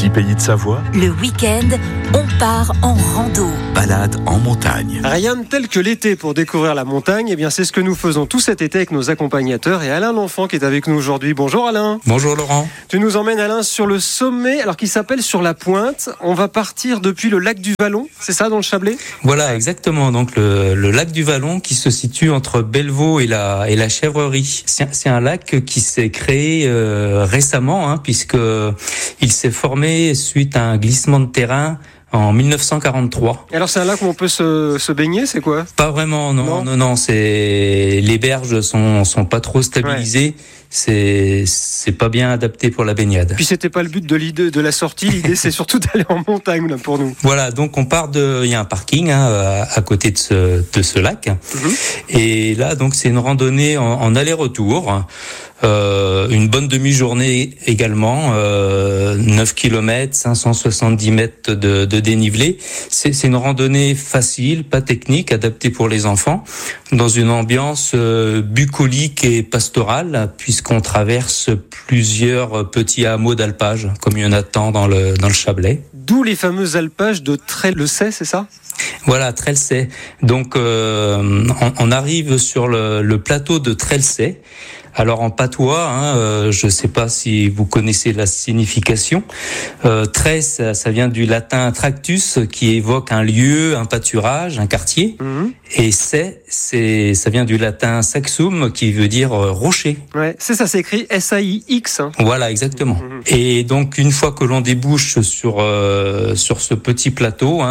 Ici Pays de Savoie, Le week-end, on part en rando. balade en montagne. Rien de tel que l'été pour découvrir la montagne. Eh bien, c'est ce que nous faisons tout cet été avec nos accompagnateurs. Et Alain L'Enfant qui est avec nous aujourd'hui. Bonjour Alain. Bonjour Laurent. Tu nous emmènes Alain sur le sommet, alors qui s'appelle Sur la Pointe. On va partir depuis le lac du Vallon, c'est ça, dans le Chablais ? Voilà, exactement. Donc le lac du Vallon qui se situe entre Bellevaux et la Chèvrerie. C'est un lac qui s'est créé récemment, puisque il s'est formé suite à un glissement de terrain en 1943. Alors c'est un lac où on peut se baigner, c'est quoi ? Pas vraiment, non. C'est les berges sont pas trop stabilisées. Ouais. C'est pas bien adapté pour la baignade. Puis c'était pas le but de la sortie. L'idée c'est surtout d'aller en montagne là pour nous. Voilà, donc on part il y a un parking à côté de ce lac. Et là donc c'est une randonnée en aller-retour. Une bonne demi-journée également, 9 km, 570 mètres de dénivelé. C'est une randonnée facile, pas technique, adaptée pour les enfants, dans une ambiance bucolique et pastorale, puisqu'on traverse plusieurs petits hameaux d'alpage, comme il y en a tant dans le Chablais. D'où les fameux alpages de Trellessay, c'est ça ? Voilà, Trellessay. Donc on arrive sur le plateau de Trellessay. Alors en patois, je ne sais pas si vous connaissez la signification. Très, ça vient du latin tractus, qui évoque un lieu, un pâturage, un quartier. Et ça vient du latin saxum, qui veut dire rocher. Ouais, c'est ça, c'est écrit S-A-I-X. Voilà, exactement. Et donc une fois que l'on débouche sur ce petit plateau,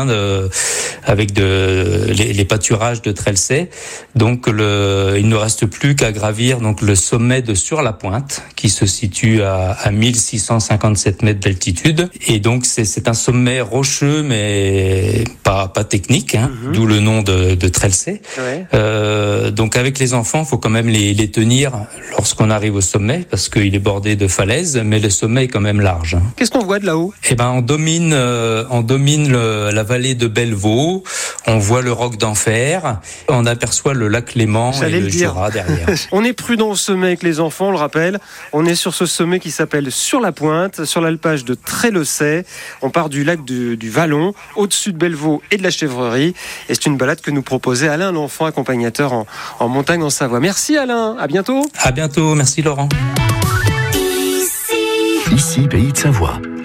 avec les pâturages de Trellessay, donc il ne reste plus qu'à gravir donc le sommet de Sur la Pointe, qui se situe à 1657 mètres d'altitude. Et donc c'est un sommet rocheux, mais pas technique, d'où le nom de Trellessay. Ouais. Donc avec les enfants, il faut quand même les tenir lorsqu'on arrive au sommet, parce qu'il est bordé de falaises, mais le sommet est quand même large. Qu'est-ce qu'on voit de là-haut ? Eh ben, on domine la vallée de Bellevaux, on voit le Roc d'Enfer, on aperçoit le lac Léman et le Jura derrière. On est prudent au sommet avec les enfants, on le rappelle. On est sur ce sommet qui s'appelle Sur la Pointe, sur l'alpage de Trellessay. On part du lac du Vallon, au-dessus de Bellevaux et de la Chèvrerie. Et c'est une balade que nous proposait Alain L'Enfant, accompagnateur en montagne en Savoie. Merci Alain, à bientôt. À bientôt, merci Laurent. Ici Pays de Savoie.